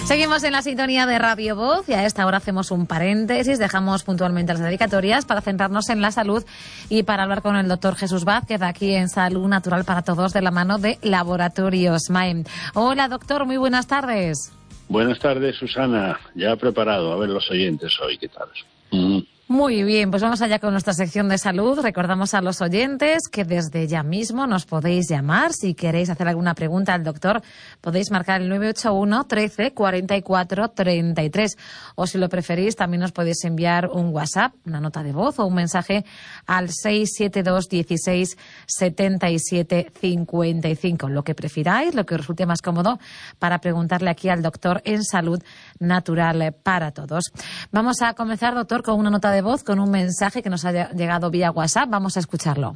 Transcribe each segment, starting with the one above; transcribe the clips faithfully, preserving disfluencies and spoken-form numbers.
Seguimos en la sintonía de Radio Voz y a esta hora hacemos un paréntesis, dejamos puntualmente las dedicatorias para centrarnos en la salud y para hablar con el doctor Jesús Vázquez aquí en Salud Natural para Todos de la mano de Laboratorios Maem. Hola doctor, muy buenas tardes. Buenas tardes Susana, ya preparado a ver los oyentes hoy, ¿qué tal? Mm. Muy bien, pues vamos allá con nuestra sección de salud. Recordamos a los oyentes que desde ya mismo nos podéis llamar. Si queréis hacer alguna pregunta al doctor, podéis marcar el nueve ocho uno, trece, cuarenta y cuatro, treinta y tres. O si lo preferís, también nos podéis enviar un WhatsApp, una nota de voz o un mensaje al seis siete dos, dieciséis, setenta y siete, cincuenta y cinco. Lo que prefiráis, lo que os resulte más cómodo para preguntarle aquí al doctor en Salud Natural para Todos. Vamos a comenzar, doctor, con una nota de voz, con un mensaje que nos ha llegado vía WhatsApp. Vamos a escucharlo.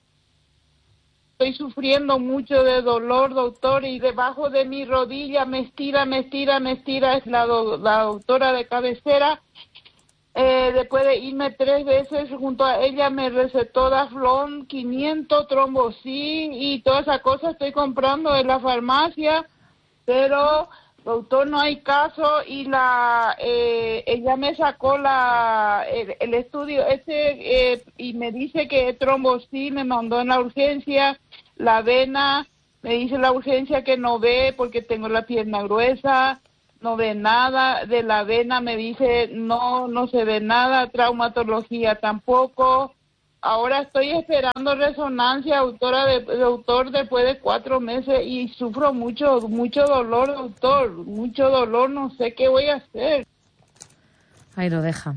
Estoy sufriendo mucho de dolor, doctor, y debajo de mi rodilla me estira, me estira, me estira. Es la, do, la doctora de cabecera. Eh, después de irme tres veces junto a ella, me recetó Daflón, quinientos, Trombocin y todas esas cosas estoy comprando en la farmacia, pero... doctor, no hay caso y la eh, ella me sacó la el, el estudio ese eh, y me dice que Trombocin, me mandó en la urgencia, la vena, me dice la urgencia que no ve porque tengo la pierna gruesa, no ve nada, de la vena me dice no, no se ve nada, traumatología tampoco. Ahora estoy esperando resonancia, doctora, de, doctor, después de cuatro meses y sufro mucho, mucho dolor, doctor, mucho dolor, no sé qué voy a hacer. Ahí lo deja.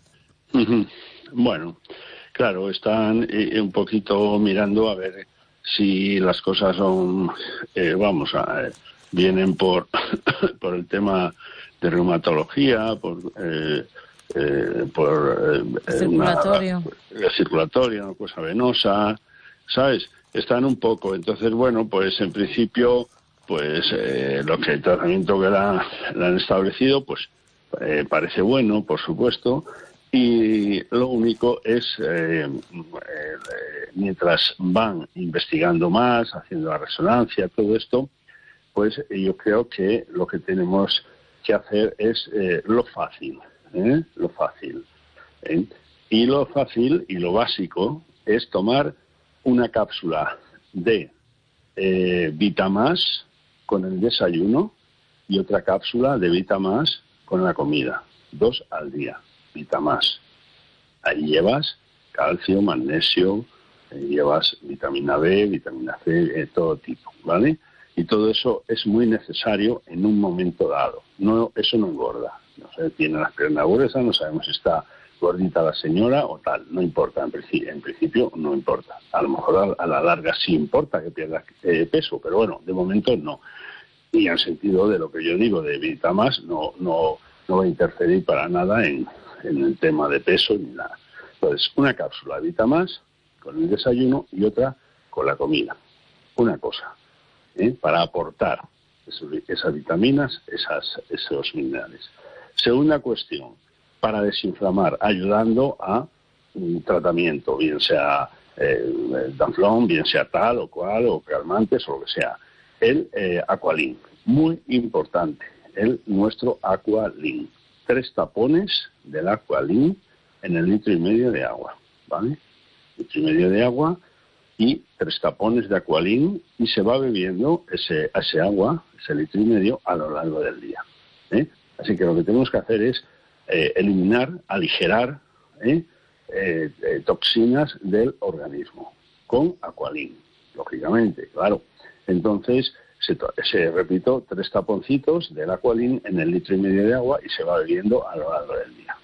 Bueno, claro, están eh, un poquito mirando a ver si las cosas son, eh, vamos, a, eh, vienen por, por el tema de reumatología, por... Eh, Eh, por eh, circulatorio, una, circulatoria, una cosa venosa, ¿sabes? Están un poco, entonces bueno, pues en principio, pues eh, lo que el tratamiento que la, la han establecido, pues eh, parece bueno, por supuesto, y lo único es eh, eh, mientras van investigando más, haciendo la resonancia, todo esto, pues yo creo que lo que tenemos que hacer es eh, lo fácil. ¿Eh? Lo fácil. ¿eh? Y lo fácil y lo básico es tomar una cápsula de eh, Vitamás con el desayuno y otra cápsula de Vitamás con la comida. Dos al día. Vitamás. Ahí llevas calcio, magnesio, eh, llevas vitamina B, vitamina C, eh, todo tipo, ¿vale? Y todo eso es muy necesario en un momento dado. No, eso no engorda. No sé, tiene las piernas gruesas, no sabemos si está gordita la señora o tal, no importa, en principio, en principio no importa. A lo mejor a, a la larga sí importa que pierda eh, peso, pero bueno, de momento no. Y en sentido de lo que yo digo de Vitamás, no, no, no va a interferir para nada en, en el tema de peso ni nada. Entonces, una cápsula de Vitamás con el desayuno y otra con la comida. Una cosa, ¿eh? Para aportar esas vitaminas, esas, esos minerales. Segunda cuestión, para desinflamar, ayudando a un tratamiento, bien sea eh, Daflón, bien sea tal o cual, o calmantes o lo que sea. El eh, Aqualin, muy importante, el nuestro Aqualin. Tres tapones del Aqualin en el litro y medio de agua, ¿vale? Litro y medio de agua y tres tapones de Aqualin y se va bebiendo ese, ese agua, ese litro y medio, a lo largo del día, ¿eh? Así que lo que tenemos que hacer es eh, eliminar, aligerar ¿eh? Eh, eh, toxinas del organismo con Aqualin, lógicamente, claro. Entonces, se, se repito, tres taponcitos del Aqualin en el litro y medio de agua y se va bebiendo a lo largo del día.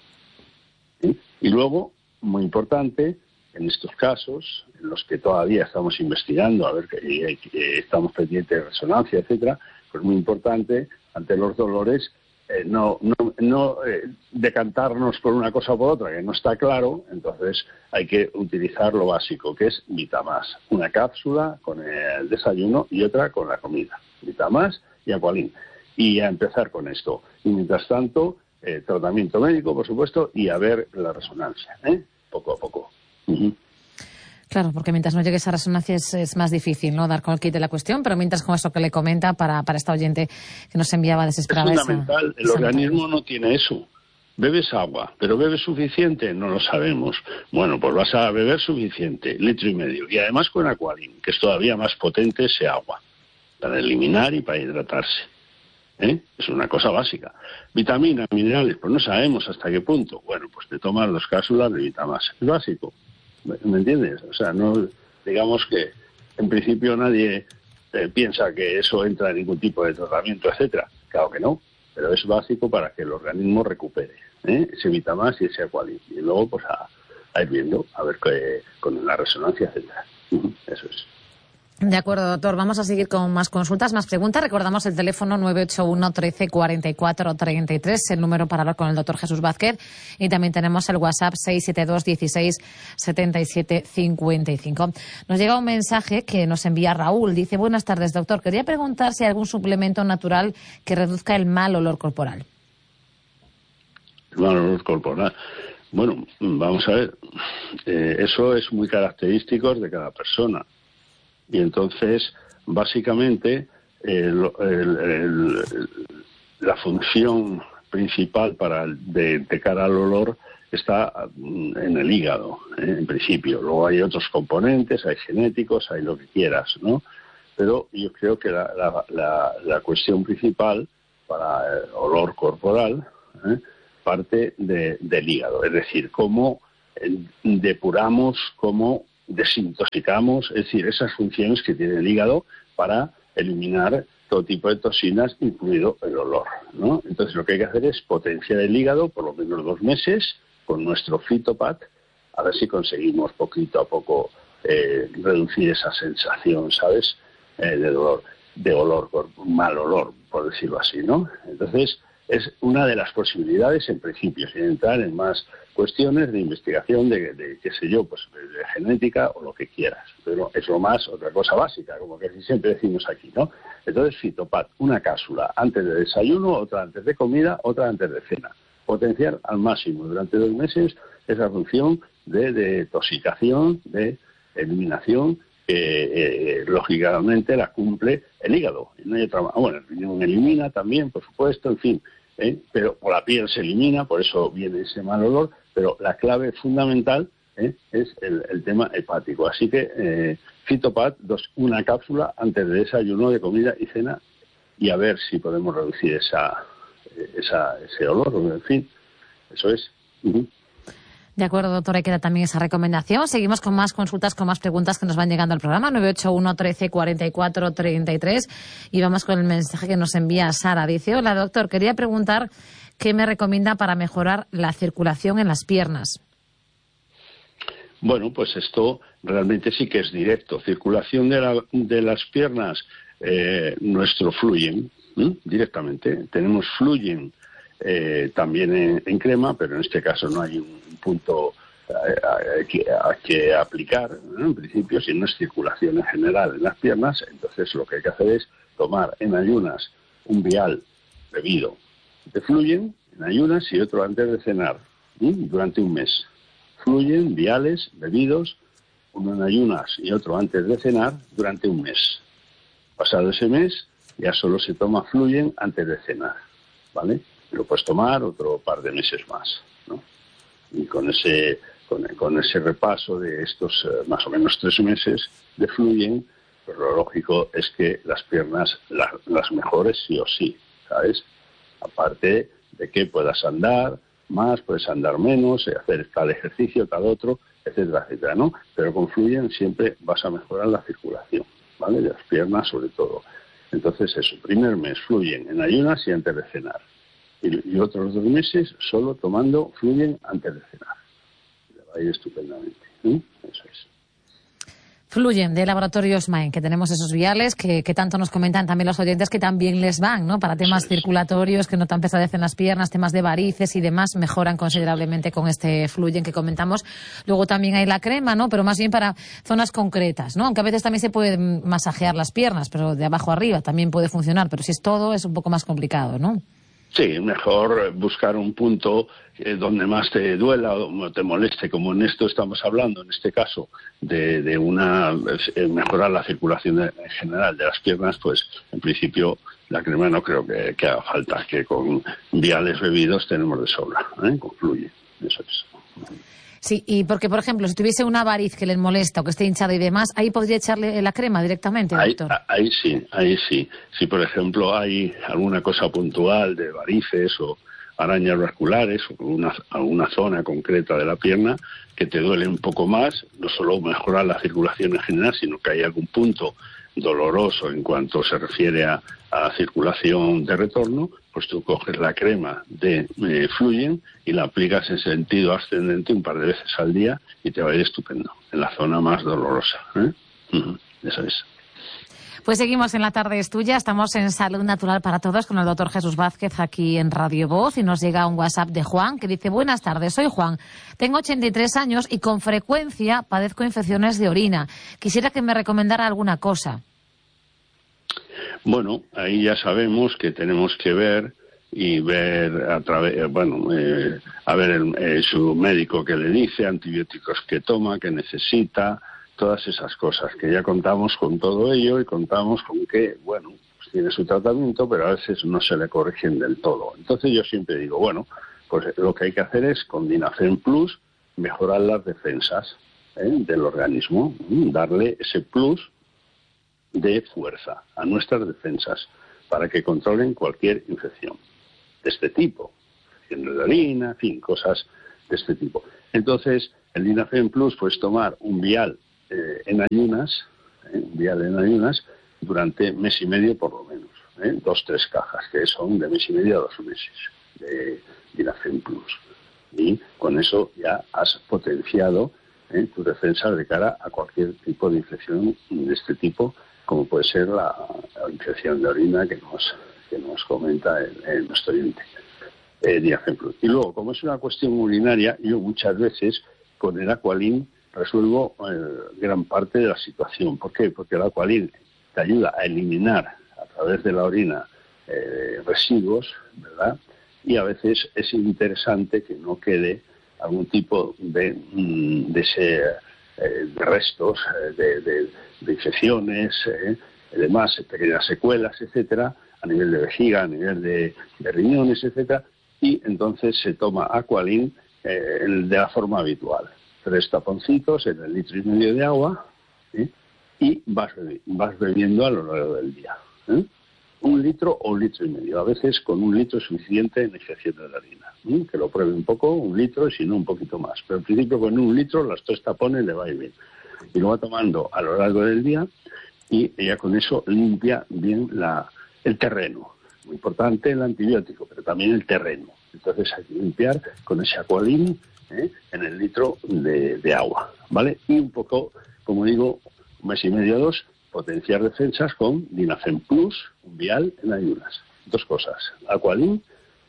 ¿Sí? Y luego, muy importante, en estos casos, en los que todavía estamos investigando, a ver que, que, que estamos pendientes de resonancia, etcétera, pues muy importante, ante los dolores, Eh, no no, no eh, decantarnos por una cosa o por otra, que no está claro. Entonces hay que utilizar lo básico, que es Vitamás. Una cápsula con el desayuno y otra con la comida. Vitamás y Aqualin. Y a empezar con esto. Y mientras tanto, eh, tratamiento médico, por supuesto, y a ver la resonancia, ¿eh? Poco a poco. Uh-huh. Claro, porque mientras no llegue esa resonancia es, es más difícil, ¿no?, dar con el kit de la cuestión, pero mientras con eso que le comenta para, para esta oyente que nos enviaba desesperada. Es fundamental, esa, el esa organismo no tiene eso. ¿Bebes agua? ¿Pero bebes suficiente? No lo sabemos. Bueno, pues vas a beber suficiente, litro y medio. Y además con Aqualin, que es todavía más potente ese agua, para eliminar y para hidratarse. ¿Eh? Es una cosa básica. Vitaminas, minerales, pues no sabemos hasta qué punto. Bueno, pues te tomas dos cápsulas de Vitamás. Es básico. ¿Me entiendes? O sea, no digamos que en principio nadie eh, piensa que eso entra en ningún tipo de tratamiento, etcétera. Claro que no, pero es básico para que el organismo recupere ¿eh? ese Vitamás y ese Aqualin. Y luego pues a, a ir viendo, a ver qué, con la resonancia, etcétera. Eso es. De acuerdo, doctor. Vamos a seguir con más consultas, más preguntas. Recordamos el teléfono nueve ocho uno, trece, cuarenta y cuatro, treinta y tres, el número para hablar con el doctor Jesús Vázquez. Y también tenemos el WhatsApp seis siete dos, dieciséis, setenta y siete, cincuenta y cinco. Nos llega un mensaje que nos envía Raúl. Dice: buenas tardes, doctor. Quería preguntar si hay algún suplemento natural que reduzca el mal olor corporal. El mal olor corporal. Bueno, vamos a ver. Eh, eso es muy característico de cada persona. Y entonces, básicamente, el, el, el, la función principal para de, de cara al olor está en el hígado, ¿eh? En principio. Luego hay otros componentes, hay genéticos, hay lo que quieras, ¿no? Pero yo creo que la, la, la, la cuestión principal para el olor corporal ¿eh? parte de, del hígado. Es decir, cómo depuramos, cómo desintoxicamos, es decir, esas funciones que tiene el hígado para eliminar todo tipo de toxinas, incluido el olor, ¿no? Entonces lo que hay que hacer es potenciar el hígado por lo menos dos meses con nuestro Fitopat, a ver si conseguimos poquito a poco eh, reducir esa sensación, ¿sabes?, eh, de dolor, de olor, mal olor, por decirlo así, ¿no? Entonces es una de las posibilidades, en principio, sin entrar en más cuestiones de investigación, de, de qué sé yo, pues de genética o lo que quieras. Pero es lo más, otra cosa básica, como que siempre decimos aquí, ¿no? Entonces, Fitopat, una cápsula antes de desayuno, otra antes de comida, otra antes de cena. Potenciar al máximo durante dos meses esa función de detoxicación, de eliminación, que eh, lógicamente la cumple el hígado. Y no hay otra, bueno, el riñón elimina también, por supuesto, en fin. ¿Eh? Pero por la piel se elimina, por eso viene ese mal olor, pero la clave fundamental ¿eh? es el, el tema hepático. Así que eh, Fitopat, dos, una cápsula antes de desayuno, de comida y cena, y a ver si podemos reducir esa, esa ese olor, en fin, eso es. Uh-huh. De acuerdo, doctora, queda también esa recomendación. Seguimos con más consultas, con más preguntas que nos van llegando al programa, nueve ocho uno, trece, cuarenta y cuatro, treinta y tres. Y vamos con el mensaje que nos envía Sara. Dice: hola, doctor, quería preguntar qué me recomienda para mejorar la circulación en las piernas. Bueno, pues esto realmente sí que es directo. Circulación de, la, de las piernas, eh, nuestro Fluyen, ¿eh? directamente. Tenemos Fluyen eh, también en, en crema, pero en este caso no hay un punto a, a, que, a que aplicar, ¿no? En principio, si no es circulación en general en las piernas, entonces lo que hay que hacer es tomar en ayunas un vial bebido de Fluyen en ayunas y otro antes de cenar, ¿sí? Durante un mes. Fluyen, viales, bebidos, uno en ayunas y otro antes de cenar durante un mes. Pasado ese mes, ya solo se toma Fluyen antes de cenar, ¿vale? Lo puedes tomar otro par de meses más, ¿no? Y con ese con, con ese repaso de estos eh, más o menos tres meses de Fluyen, pues lo lógico es que las piernas la, las mejores sí o sí, ¿sabes? Aparte de que puedas andar más, puedes andar menos, hacer tal ejercicio, tal otro, etcétera, etcétera, ¿no? Pero con Fluyen siempre vas a mejorar la circulación, ¿vale? De las piernas sobre todo. Entonces eso, primer mes Fluyen en ayunas y antes de cenar. Y, y otros dos meses solo tomando Fluyen antes de cenar. Le va a ir estupendamente, ¿eh? Eso es. Fluyen de Laboratorios Main, que tenemos esos viales que, que tanto nos comentan también los oyentes que también les van, ¿no? Para temas sí, circulatorios, que no tan pesadez en las piernas, temas de varices y demás, mejoran considerablemente con este Fluyen que comentamos. Luego también hay la crema, ¿no? Pero más bien para zonas concretas, ¿no? Aunque a veces también se pueden masajear las piernas, pero de abajo arriba también puede funcionar. Pero si es todo, es un poco más complicado, ¿no? Sí, mejor buscar un punto eh, donde más te duela o te moleste, como en esto estamos hablando, en este caso, de, de una eh, mejorar la circulación de, en general de las piernas, pues en principio la crema no creo que, que haga falta, que con viales bebidos tenemos de sobra, ¿eh? Confluye, eso es. Sí, y porque, por ejemplo, si tuviese una variz que les molesta o que esté hinchada y demás, ahí podría echarle la crema directamente, doctor. Ahí, ahí sí, ahí sí. Si, por ejemplo, hay alguna cosa puntual de varices o arañas vasculares o una, alguna zona concreta de la pierna que te duele un poco más, no solo mejorar la circulación en general, sino que hay algún punto doloroso en cuanto se refiere a, a la circulación de retorno, pues tú coges la crema de eh, Fluyen y la aplicas en sentido ascendente un par de veces al día y te va a ir estupendo, en la zona más dolorosa, ¿eh? Uh-huh. Eso es. Pues seguimos en La Tarde es Tuya, estamos en Salud Natural para Todos con el doctor Jesús Vázquez aquí en Radio Voz y nos llega un WhatsApp de Juan que dice: buenas tardes, soy Juan, tengo ochenta y tres años y con frecuencia padezco infecciones de orina. Quisiera que me recomendara alguna cosa. Bueno, ahí ya sabemos que tenemos que ver y ver a través, bueno, eh, a ver el, eh, su médico que le dice, antibióticos que toma, que necesita, todas esas cosas, que ya contamos con todo ello y contamos con que, bueno, pues tiene su tratamiento, pero a veces no se le corrigen del todo. Entonces yo siempre digo, bueno, pues lo que hay que hacer es con Dinafen Plus mejorar las defensas ¿eh? del organismo, darle ese plus de fuerza a nuestras defensas para que controlen cualquier infección de este tipo, infección de orina, en fin, cosas de este tipo. Entonces, el Dinafen Plus, pues tomar un vial eh, en ayunas, eh, un vial en ayunas durante mes y medio por lo menos, eh, dos, tres cajas, que son de mes y medio a dos meses de Dinafen Plus. Y con eso ya has potenciado eh, tus defensas de cara a cualquier tipo de infección de este tipo, como puede ser la, la infección de orina que nos, que nos comenta el, el nuestro oyente. Eh, Dinafen Plus. Y luego, como es una cuestión urinaria, yo muchas veces con el Aqualin resuelvo eh, gran parte de la situación. ¿Por qué? Porque el Aqualin te ayuda a eliminar a través de la orina eh, residuos, ¿verdad? Y a veces es interesante que no quede algún tipo de, de, ese, eh, de restos, eh, de, de, de infecciones, eh, además pequeñas secuelas, etcétera, a nivel de vejiga, a nivel de, de riñones, etcétera, y entonces se toma Aqualin eh, de la forma habitual. Tres taponcitos en el litro y medio de agua ¿eh? y vas, bebi- vas bebiendo a lo largo del día. ¿eh? Un litro o un litro y medio. A veces con un litro es suficiente en infección de la orina. ¿eh? Que lo pruebe un poco, un litro y si no un poquito más. Pero en principio con un litro los tres tapones le va a ir bien. Y lo va tomando a lo largo del día y ella con eso limpia bien la, el terreno. Muy importante el antibiótico, pero también el terreno. Entonces hay que limpiar con ese Aqualin ¿eh? en el litro de, de agua, ¿vale? Y un poco, como digo, un mes y medio o dos, potenciar defensas con Dinafen Plus, un vial en ayunas. Dos cosas, Aqualin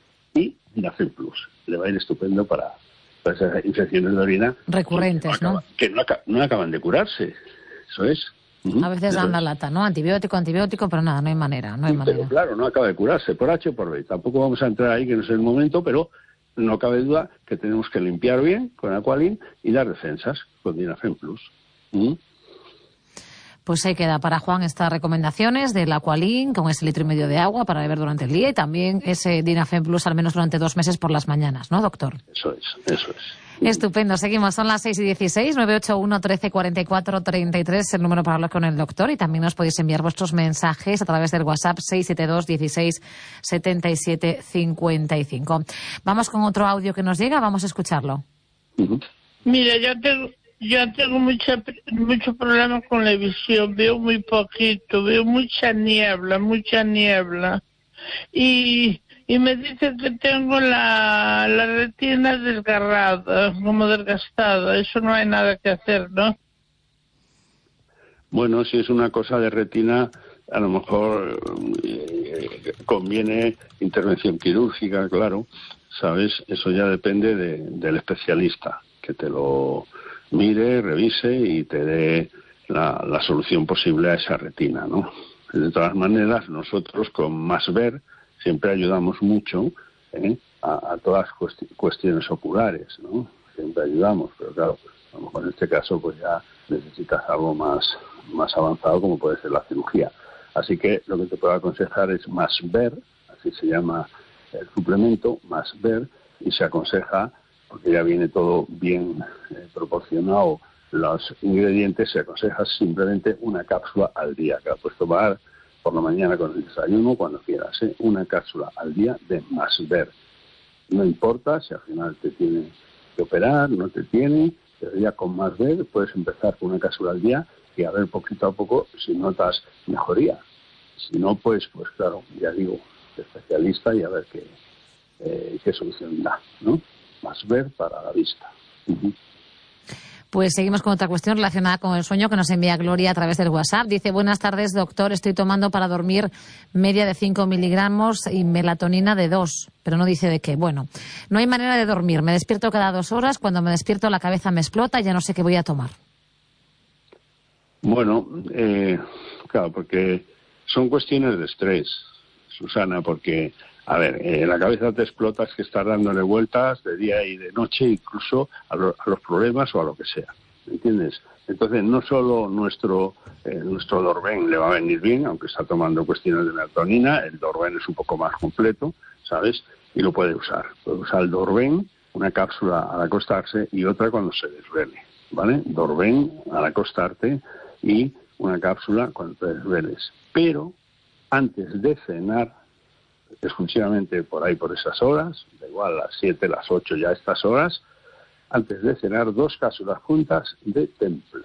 y Dinafen Plus. Le va a ir estupendo para, para esas infecciones de orina recurrentes, que no, ¿no? Acaban, que no, aca- no acaban de curarse. Eso es. Uh-huh. A veces dan la lata, ¿no? Antibiótico, antibiótico, pero nada, no hay manera, no hay Sí, manera. pero claro, no acaba de curarse por H o por B. Tampoco vamos a entrar ahí, que no es el momento, pero no cabe duda que tenemos que limpiar bien con Aqualin y dar defensas con Dinafen Plus. ¿Mm? Pues ahí queda para Juan estas recomendaciones del Aqualin con ese litro y medio de agua para beber durante el día y también ese Dinafen Plus al menos durante dos meses por las mañanas, ¿no, doctor? Eso es, eso es. Estupendo, seguimos, son las seis y dieciséis, nueve ocho uno, trece, cuarenta y cuatro, treinta y tres, el número para hablar con el doctor y también nos podéis enviar vuestros mensajes a través del WhatsApp seis siete dos, dieciséis, setenta y siete, cincuenta y cinco. Vamos con otro audio que nos llega, vamos a escucharlo. Uh-huh. Mira, yo tengo, yo tengo mucha, mucho problema con la visión, veo muy poquito, veo mucha niebla, mucha niebla. Y, y me dicen que tengo la, la retina desgarrada, como desgastada. Eso no hay nada que hacer, ¿no? Bueno, si es una cosa de retina, a lo mejor eh, conviene intervención quirúrgica, claro, ¿sabes? Eso ya depende de, del especialista, que te lo mire, revise y te dé la, la solución posible a esa retina, ¿no? De todas maneras, nosotros con Más Ver siempre ayudamos mucho ¿eh? a, a todas las cuesti cuestiones oculares, ¿no? Siempre ayudamos, pero claro, a lo mejor en este caso pues ya necesitas algo más, más avanzado como puede ser la cirugía. Así que lo que te puedo aconsejar es Más Ver, así se llama el suplemento, Más Ver, y se aconseja, porque ya viene todo bien eh, proporcionado, los ingredientes, se aconseja simplemente una cápsula al día, que la puedes tomar por la mañana con el desayuno, cuando quieras, ¿eh? Una cápsula al día de Más Ver. No importa si al final te tiene que operar, no te tiene, pero ya con Más Ver puedes empezar con una cápsula al día y a ver poquito a poco si notas mejoría. Si no, pues, pues claro, ya digo, especialista y a ver qué, eh, qué solución da, ¿no? Más Ver para la vista. Uh-huh. Pues seguimos con otra cuestión relacionada con el sueño que nos envía Gloria a través del WhatsApp. Dice, buenas tardes, doctor, estoy tomando para dormir media de cinco miligramos y melatonina de dos, pero no dice de qué. Bueno, no hay manera de dormir, me despierto cada dos horas, cuando me despierto la cabeza me explota y ya no sé qué voy a tomar. Bueno, eh, claro, porque son cuestiones de estrés, Susana, porque, a ver, eh, la cabeza te explota, es que estás dándole vueltas de día y de noche, incluso a, lo, a los problemas o a lo que sea, ¿entiendes? Entonces, no solo nuestro eh, nuestro Dorben le va a venir bien, aunque está tomando cuestiones de melatonina, el Dorben es un poco más completo, ¿sabes? Y lo puede usar. Puede usar el Dorben, una cápsula al acostarse y otra cuando se desvele, ¿vale? Dorben al acostarte y una cápsula cuando te desveles. Pero antes de cenar, exclusivamente por ahí, por esas horas, da igual, las siete, las ocho, ya estas horas, antes de cenar, dos cápsulas juntas de Temple.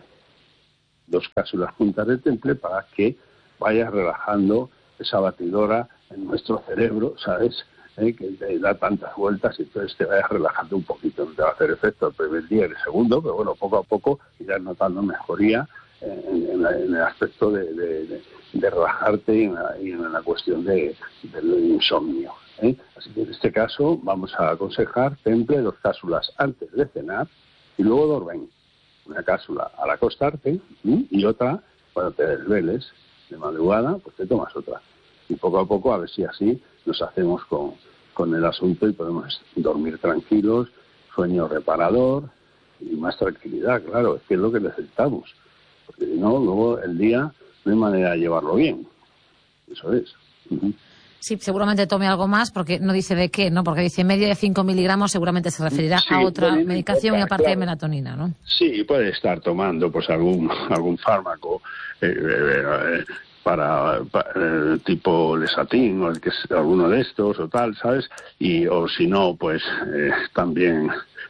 Dos cápsulas juntas de Temple para que vayas relajando esa batidora en nuestro cerebro, ¿sabes? ¿Eh? Que te da tantas vueltas y entonces te vayas relajando un poquito. No te va a hacer efecto el primer día y el segundo, pero bueno, poco a poco irás notando mejoría en, en, la, en el aspecto de, de, de, de relajarte y en la, y en la cuestión de, del insomnio. ¿eh? Así que en este caso vamos a aconsejar Temple dos cápsulas antes de cenar y luego Dorben. Una cápsula al acostarte ¿sí? y otra cuando te desveles de madrugada, pues te tomas otra. Y poco a poco a ver si así nos hacemos con, con el asunto y podemos dormir tranquilos, sueño reparador y más tranquilidad, claro, es que es lo que necesitamos. Porque si no, luego el día no hay manera de llevarlo bien. Eso es. Uh-huh. Sí, seguramente tome algo más, porque no dice de qué, ¿no? Porque dice media de cinco miligramos, seguramente se referirá sí, a otra bueno, medicación importa, y aparte claro. de melatonina, ¿no? Sí, puede estar tomando pues algún algún fármaco eh, eh, eh, para, para eh, tipo Lesatin o el que alguno de estos o tal, ¿sabes? Y o si no, pues eh, también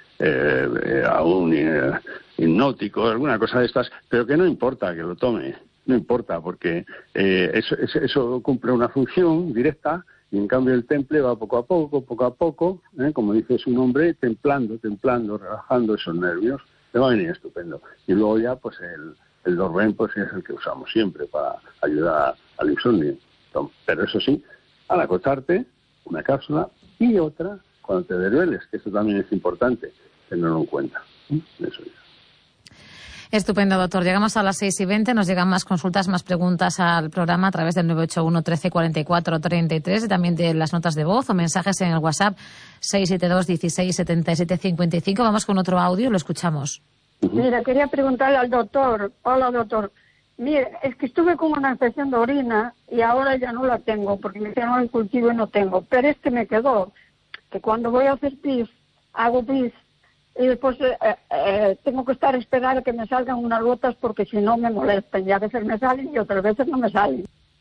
eh, eh, aún eh, hipnótico, alguna cosa de estas, pero que no importa que lo tome. No importa, porque eh, eso, eso, eso cumple una función directa y en cambio el Temple va poco a poco, poco a poco, ¿eh? como dice su nombre, templando, templando, relajando esos nervios. Le va a venir estupendo. Y luego ya, pues el, el Dorben pues es el que usamos siempre para ayudar al insomnio. Pero eso sí, al acostarte, una cápsula y otra cuando te desveles, que eso también es importante tenerlo en cuenta. ¿eh? Eso es. Estupendo, doctor. Llegamos a las seis y veinte. Nos llegan más consultas, más preguntas al programa a través del nueve ocho uno, trece, cuarenta y cuatro, treinta y tres y también de las notas de voz o mensajes en el WhatsApp seis siete dos, dieciséis, setenta y siete, cincuenta y cinco. Vamos con otro audio, lo escuchamos. Mira, quería preguntarle al doctor. Hola, doctor. Mire, es que estuve con una infección de orina y ahora ya no la tengo porque me hicieron el cultivo y no tengo. Pero es que me quedó que cuando voy a hacer pis, hago pis. Y después eh, eh, tengo que estar esperando a que me salgan unas gotas porque si no me molestan. Y a veces me salen y otras veces no me salen.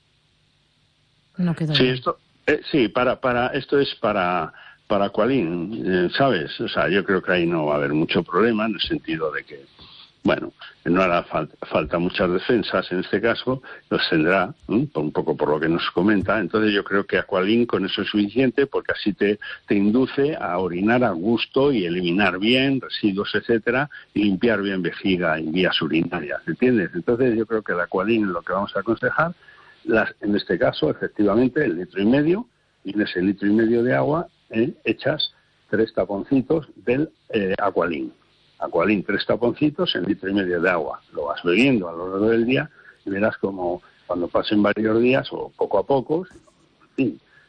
No quedó sí, bien. esto, eh, sí, para, para, esto es para, para Aqualin, eh, ¿sabes? O sea, yo creo que ahí no va a haber mucho problema en el sentido de que, bueno, no hará falta, falta muchas defensas en este caso, los tendrá, ¿eh? un poco por lo que nos comenta. Entonces yo creo que Aqualin con eso es suficiente porque así te, te induce a orinar a gusto y eliminar bien residuos, etcétera, y limpiar bien vejiga y vías urinarias, ¿entiendes? Entonces yo creo que el Aqualin es lo que vamos a aconsejar. Las, en este caso, efectivamente, el litro y medio, y en ese litro y medio de agua ¿eh? echas tres taponcitos del eh, Aqualin. Aqualin, tres taponcitos en litro y medio de agua. Lo vas bebiendo a lo largo del día y verás como cuando pasen varios días o poco a poco, sí,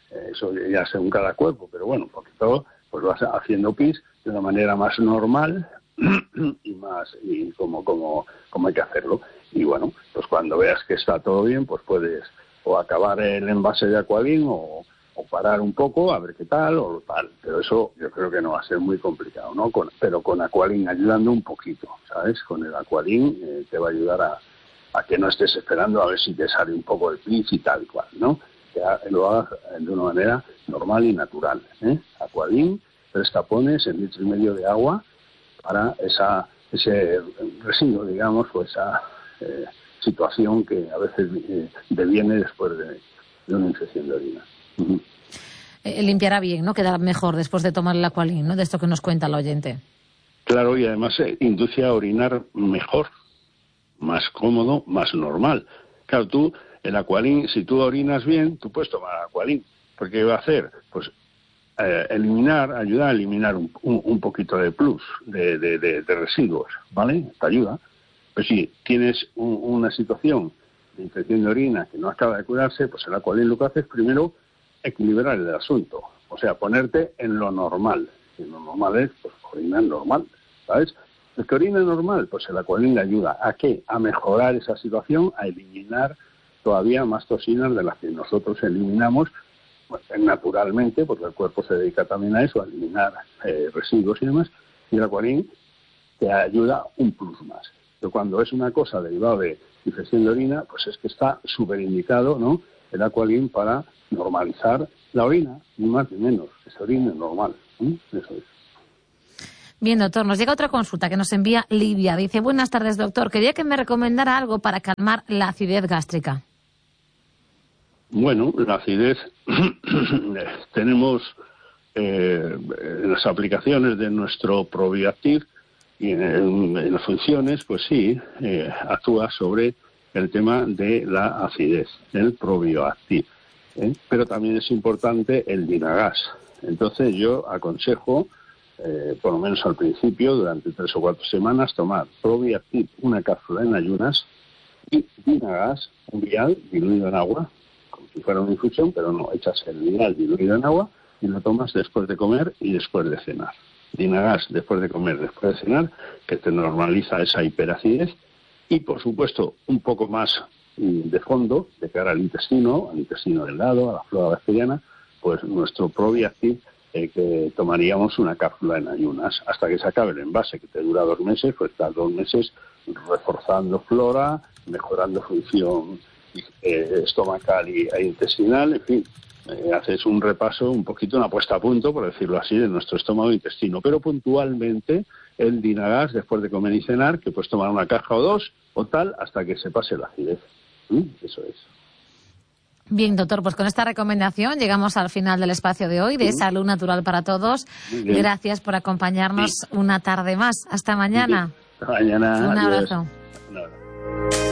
eh, eso ya según cada cuerpo, pero bueno, porque todo pues vas haciendo pis de una manera más normal y más y como como como hay que hacerlo. Y bueno, pues cuando veas que está todo bien, pues puedes o acabar el envase de Aqualin o, o parar un poco a ver qué tal o tal. Pero eso yo creo que no va a ser muy complicado, ¿no? Con, pero con Aqualin ayudando un poquito, ¿sabes? Con el Aqualin eh, te va a ayudar a, a que no estés esperando a ver si te sale un poco el pis y tal y cual, ¿no? Que lo hagas de una manera normal y natural, ¿eh? Aqualin, tres tapones en litro y medio de agua para esa ese residuo, digamos, o esa eh, situación que a veces eh, deviene después de, de una infección de orina. Uh-huh. Eh, limpiará bien, ¿no? Quedará mejor después de tomar el Aqualin, ¿no? De esto que nos cuenta el oyente. Claro, y además eh, induce a orinar mejor, más cómodo, más normal. Claro, tú, el Aqualin, si tú orinas bien, tú puedes tomar Aqualin. ¿Porque qué va a hacer? Pues Eh, eliminar, ayudar a eliminar un, un, un poquito de plus, de, de, de, de residuos, ¿vale? Te ayuda. Pero si tienes un, una situación de infección de orina que no acaba de curarse, pues el Aqualin lo que hace es primero equilibrar el asunto, o sea, ponerte en lo normal. Y lo normal es, pues, orinar normal, ¿sabes? El que orina normal, pues el Aqualin le ayuda a ¿qué? A mejorar esa situación, a eliminar todavía más toxinas de las que nosotros eliminamos pues, naturalmente, porque el cuerpo se dedica también a eso, a eliminar eh, residuos y demás, y el Aqualin te ayuda un plus más. Pero cuando es una cosa derivada de infección de orina, pues es que está súper indicado, ¿no?, el Aqualin para normalizar la orina, ni más ni menos, que se orine normal. ¿eh? Eso es. Bien, doctor, nos llega otra consulta que nos envía Livia. Dice, buenas tardes, doctor, quería que me recomendara algo para calmar la acidez gástrica. Bueno, la acidez, tenemos eh, en las aplicaciones de nuestro Probiactiv y en, en las funciones, pues sí, eh, actúa sobre el tema de la acidez, el Probiactiv. ¿eh? Pero también es importante el Dinagas. Entonces yo aconsejo, eh, por lo menos al principio, durante tres o cuatro semanas, tomar Probiactiv, una cápsula en ayunas, y Dinagas, un vial diluido en agua, como si fuera una infusión, pero no, echas el vial diluido en agua y lo tomas después de comer y después de cenar. Dinagas después de comer, después de cenar, que te normaliza esa hiperacidez y, por supuesto, un poco más de fondo, de cara al intestino, al intestino delgado, a la flora bacteriana, pues nuestro Probiactiv, eh, que tomaríamos una cápsula en ayunas hasta que se acabe el envase, que te dura dos meses, pues estás dos meses reforzando flora, mejorando función eh, estomacal y, e intestinal, en fin, eh, haces un repaso, un poquito, una puesta a punto, por decirlo así, de nuestro estómago e intestino, pero puntualmente el Dinagas después de comer y cenar, que puedes tomar una caja o dos, o tal, hasta que se pase la acidez. ¿Mm? Eso es. Bien, doctor, pues con esta recomendación llegamos al final del espacio de hoy, de ¿Sí? Salud Natural para Todos. Gracias por acompañarnos sí. una tarde más. Hasta mañana. Sí. Hasta mañana. Un Adiós. abrazo. Un abrazo.